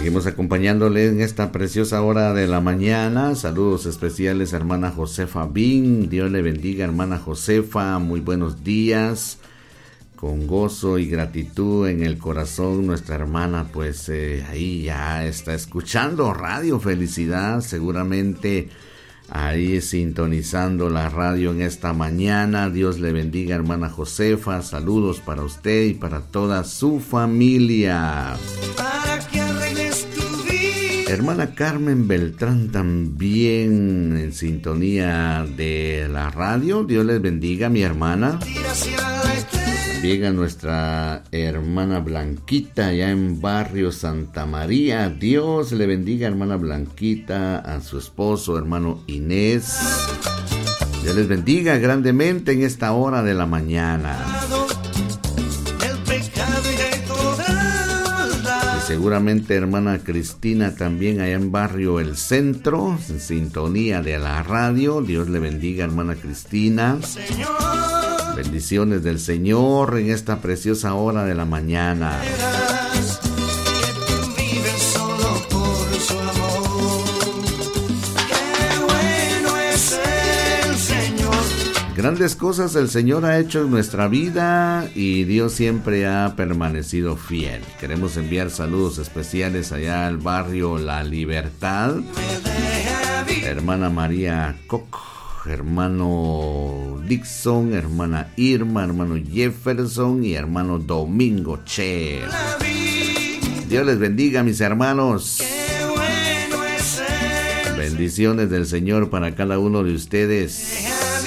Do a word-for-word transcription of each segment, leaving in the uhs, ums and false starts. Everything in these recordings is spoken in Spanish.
Seguimos acompañándole en esta preciosa hora de la mañana. Saludos especiales a hermana Josefa Bin. Dios le bendiga, hermana Josefa. Muy buenos días. Con gozo y gratitud en el corazón, nuestra hermana pues eh, ahí ya está escuchando Radio Felicidad, seguramente ahí sintonizando la radio en esta mañana. Dios le bendiga, hermana Josefa. Saludos para usted y para toda su familia. Para que arregles tu vida. Hermana Carmen Beltrán también en sintonía de la radio. Dios les bendiga, mi hermana. Llega nuestra hermana Blanquita allá en Barrio Santa María. Dios le bendiga, hermana Blanquita, a su esposo, hermano Inés. Dios les bendiga grandemente en esta hora de la mañana. Y seguramente hermana Cristina también allá en Barrio El Centro, en sintonía de la radio. Dios le bendiga, hermana Cristina. Bendiciones del Señor en esta preciosa hora de la mañana. Grandes cosas el Señor ha hecho en nuestra vida y Dios siempre ha permanecido fiel. Queremos enviar saludos especiales allá al barrio La Libertad. Hermana María Coco, hermano Dixon, hermana Irma, hermano Jefferson y hermano Domingo Che. Dios les bendiga, mis hermanos. Bendiciones del Señor para cada uno de ustedes.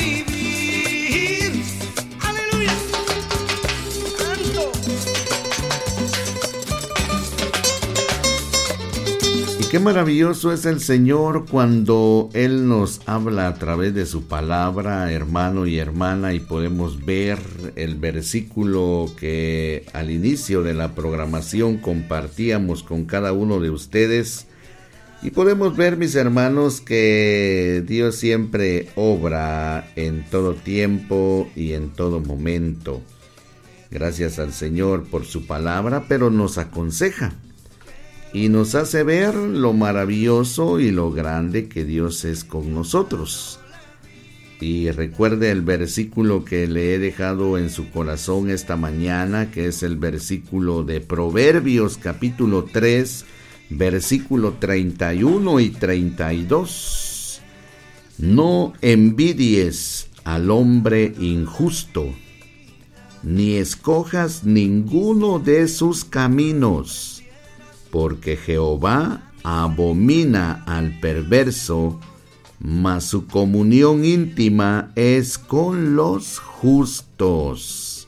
Qué maravilloso es el Señor cuando Él nos habla a través de su palabra, hermano y hermana, y podemos ver el versículo que al inicio de la programación compartíamos con cada uno de ustedes. Y podemos ver, mis hermanos, que Dios siempre obra en todo tiempo y en todo momento. Gracias al Señor por su palabra, pero nos aconseja. Y nos hace ver lo maravilloso y lo grande que Dios es con nosotros. Y recuerde el versículo que le he dejado en su corazón esta mañana, que es el versículo de Proverbios capítulo tres, versículo treinta y uno y treinta y dos. No envidies al hombre injusto, ni escojas ninguno de sus caminos, porque Jehová abomina al perverso, mas su comunión íntima es con los justos.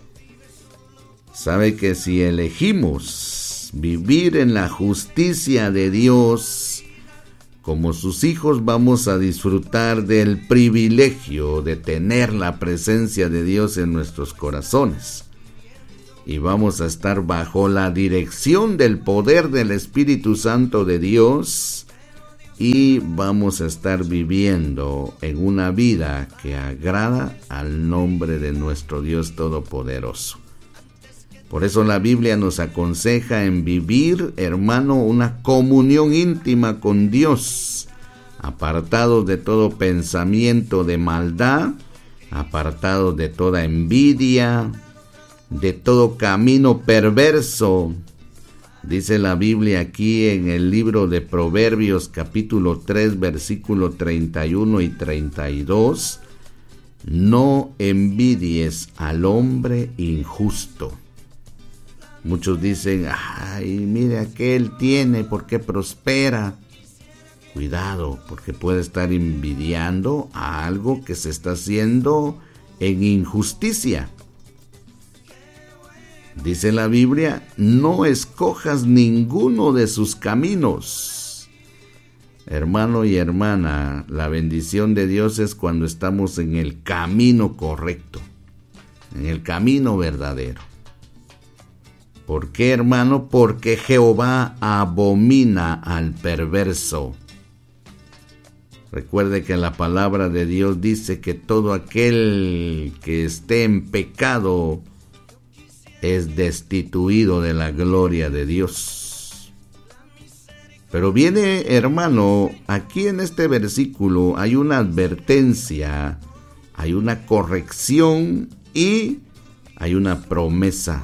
Sabe que si elegimos vivir en la justicia de Dios, como sus hijos vamos a disfrutar del privilegio de tener la presencia de Dios en nuestros corazones. Y vamos a estar bajo la dirección del poder del Espíritu Santo de Dios y vamos a estar viviendo en una vida que agrada al nombre de nuestro Dios Todopoderoso. Por eso la Biblia nos aconseja en vivir, hermano, una comunión íntima con Dios, apartados de todo pensamiento de maldad, apartados de toda envidia, de todo camino perverso. Dice la Biblia aquí en el libro de Proverbios capítulo tres, versículo treinta y uno y treinta y dos. No envidies al hombre injusto. Muchos dicen, ay, mire, aquel tiene porque prospera. Cuidado, porque puede estar envidiando a algo que se está haciendo en injusticia. Dice la Biblia, no escojas ninguno de sus caminos. Hermano y hermana, la bendición de Dios es cuando estamos en el camino correcto, en el camino verdadero. ¿Por qué, hermano? Porque Jehová abomina al perverso. Recuerde que la palabra de Dios dice que todo aquel que esté en pecado es destituido de la gloria de Dios. Pero viene, hermano, aquí en este versículo hay una advertencia, hay una corrección y hay una promesa.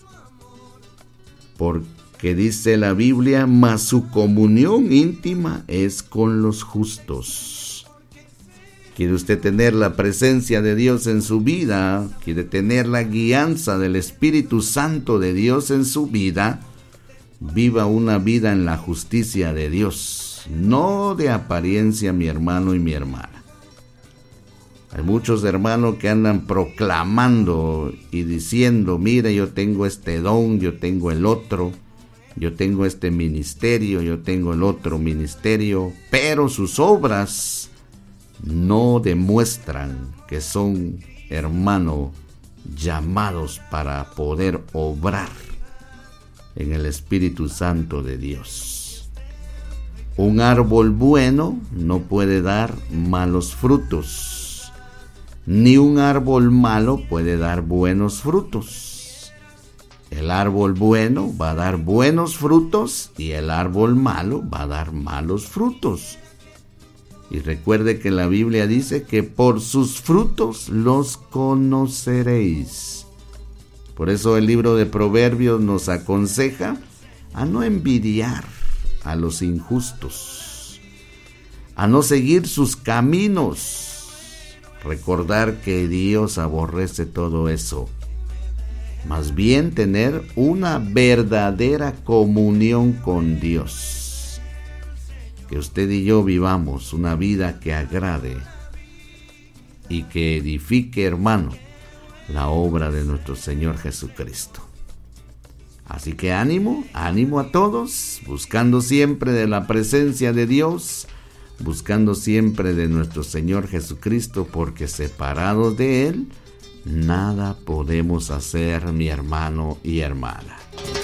Porque dice la Biblia, mas su comunión íntima es con los justos. ¿Quiere usted tener la presencia de Dios en su vida? ¿Quiere tener la guianza del Espíritu Santo de Dios en su vida? Viva una vida en la justicia de Dios, no de apariencia, mi hermano y mi hermana. Hay muchos hermanos que andan proclamando y diciendo, mire, yo tengo este don, yo tengo el otro, yo tengo este ministerio, yo tengo el otro ministerio, pero sus obras no demuestran que son, hermano, llamados para poder obrar en el Espíritu Santo de Dios. Un árbol bueno no puede dar malos frutos, ni un árbol malo puede dar buenos frutos. El árbol bueno va a dar buenos frutos y el árbol malo va a dar malos frutos. Y recuerde que la Biblia dice que por sus frutos los conoceréis. Por eso el libro de Proverbios nos aconseja a no envidiar a los injustos, a no seguir sus caminos, recordar que Dios aborrece todo eso, más bien tener una verdadera comunión con Dios. Que usted y yo vivamos una vida que agrade y que edifique, hermano, la obra de nuestro Señor Jesucristo. Así que ánimo, ánimo a todos, buscando siempre de la presencia de Dios, buscando siempre de nuestro Señor Jesucristo, porque separados de Él, nada podemos hacer, mi hermano y hermana.